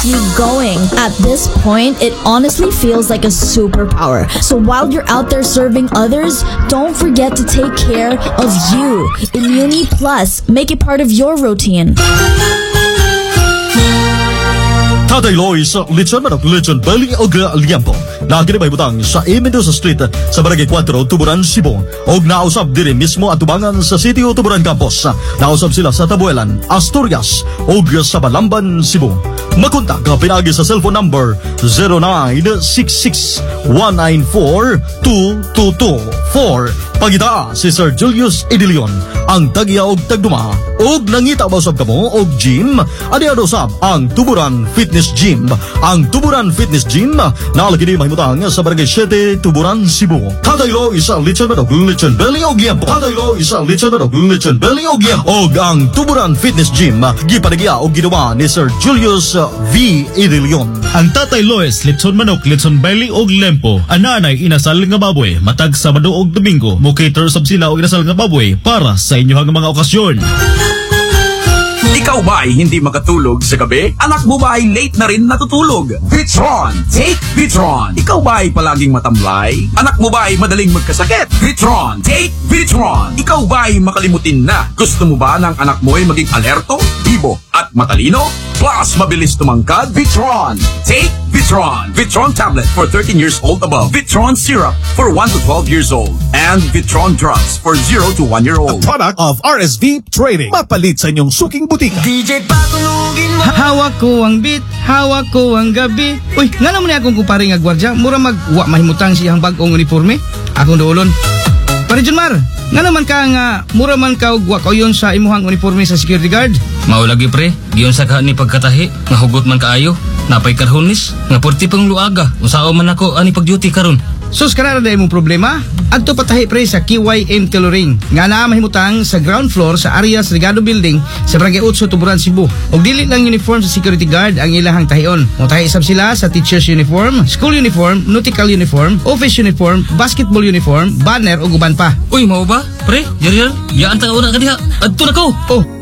keeps you going. At this point, it honestly feels like a superpower. So while you're out there serving others, don't forget to take care of you. Immuni Plus, make it part of your routine. Tatay Loy sa Lechon Manok, Lechon Belly o Liampo. Na kinabay butang sa Mendoza Street sa Barangay 4, Tuburan, Cebu. Og nausab diri mismo at tubangan sa City o Tuburan Campus. Nausab sila sa Tabuelan, Asturias og sa Balamban, Cebu. Makontak ka pinagi sa cellphone number 0966-194-2224. Pagita si Sir Julius Idilion, ang tagya og tagduma. Og nangita ba usab kamo og gym? Adi usab ang Tuburan Fitness Gym. Ang Tuburan Fitness Gym naalagi ni mahimutang sa Barangay 7, Tuburan, Cebu. Tataylo isa Lechon Manok, Lechon Belly o Liampo. Tataylo isa Lechon Manok, Lechon Belly o Liampo. Og ang Tuburan Fitness Gym gipanagya og ginawa ni Sir Julius V. Idilion. Ang Tatay Lois, Lechon Manok, Lechon Belly og Lempo. Ananay inasal nga baboy matag Sabado og Domingo. Mo-cater sab sila og inasal nga baboy para sa inyong mga okasyon. Ikaw ba ay hindi makatulog sa gabi? Anak mo ba ay late na rin natutulog? Vitron! Take Vitron! Ikaw ba ay palaging matamlay? Anak mo ba ay madaling magkasakit? Vitron! Take Vitron! Ikaw ba ay makalimutin na? Gusto mo ba ng anak mo ay maging alerto, bibo at matalino? Plus, mabilis tumangkad? Vitron! Take Vitron! Vitron tablet for 13 years old above. Vitron syrup for 1 to 12 years old. And Vitron drops for 0 to 1 year old. A product of RSV Trading. Mapalit sa inyong suking butika. DJ patulugin mo. Hawak ko ang beat, hawak ko ang gabi. Uy, nga naman ni akong kupari nga gwardya. Mura magwa mahimutang siyang bagong uniforme. Akong doolon. Pare Junmar, nga naman ka nga mura man ka og wa kayon sa imuhang uniforme sa security guard. Mao lagi pre, giyon sa ni pagkatahi nga hugot man kaayo. Napay karhonis nga porti pang luaga. Usaw man ako ani pag-duty karon. Sus kanara day mong problema? Adto patahi pre sa KYM Tailoring. Nga naa mahimutang sa ground floor sa Arias Regado Building sa Barangay 8, Tuburan, Cebu. Og dili lang uniform sa security guard ang ilahang tahion. Motahi isab sila sa teacher's uniform, school uniform, nautical uniform, office uniform, basketball uniform, banner ug uban pa. Uy, mao ba? Pre, yari yaan ta una ka diha. Adto na ko. Oh,